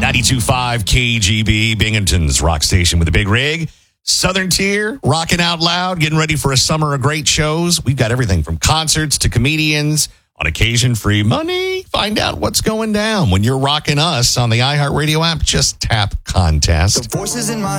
92.5 KGB, Binghamton's rock station with a big rig. Southern Tier, rocking out loud, getting ready for a summer of great shows. We've got everything from concerts to comedians, on occasion free money. Find out what's going down when you're rocking us on the iHeartRadio app. Just tap contest. The voices in my